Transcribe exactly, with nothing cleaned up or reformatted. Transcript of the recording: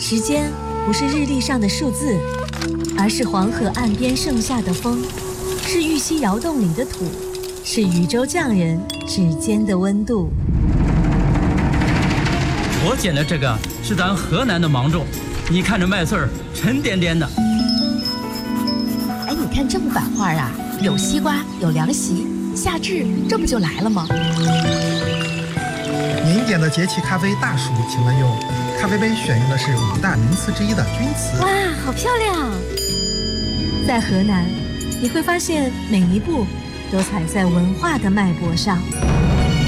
时间不是日历上的数字，而是黄河岸边盛夏的风，是玉溪窑洞里的土，是禹州匠人指尖的温度。 我捡的这个是咱河南的芒种，你看这麦穗儿沉甸甸的。 哎，你看这木板画啊，有西瓜，有凉席，夏至这不就来了吗？ 您点的节气咖啡大暑，请问用咖啡杯选用的是五大名词之一的钧瓷。 哇，好漂亮！ 在河南，你会发现每一步都踩在文化的脉搏上。